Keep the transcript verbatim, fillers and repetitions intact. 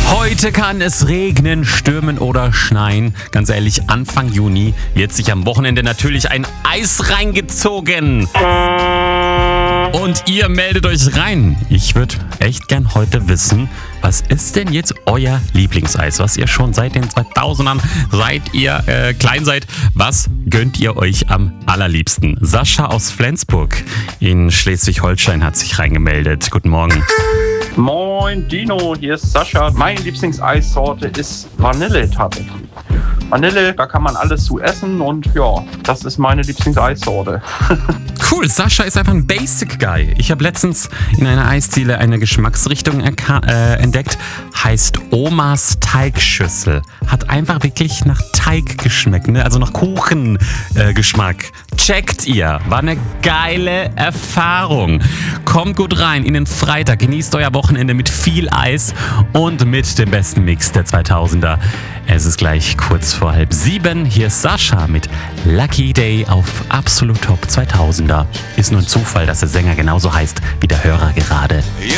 Heute kann es regnen, stürmen oder schneien. Ganz ehrlich, Anfang Juni wird sich am Wochenende natürlich ein Eis reingezogen. Und ihr meldet euch rein. Ich würde echt gern heute wissen, was ist denn jetzt euer Lieblingseis, was ihr schon seit den zweitausendern, seit ihr äh, klein seid, was gönnt ihr euch am allerliebsten? Sascha aus Flensburg in Schleswig-Holstein hat sich reingemeldet. Guten Morgen. Moin Dino, hier ist Sascha. Meine Lieblingseissorte ist Vanille tatsächlich. Vanille, da kann man alles zu essen und ja, das ist meine Lieblingseissorte. Cool, Sascha ist einfach ein Basic Guy. Ich habe letztens in einer Eisdiele eine Geschmacksrichtung erka- äh, entdeckt, heißt Omas Teigschüssel. Hat einfach wirklich nach Teig geschmeckt, ne? Also nach Kuchengeschmack. Äh, Checkt ihr, war eine geile Erfahrung. Kommt gut rein in den Freitag, genießt euer Wochenende mit viel Eis und mit dem besten Mix der zweitausender. Es ist gleich kurz vor halb sieben. Hier ist Sascha mit Lucky Day auf Absolut Top zweitausender. Ist nur ein Zufall, dass der Sänger genauso heißt wie der Hörer gerade.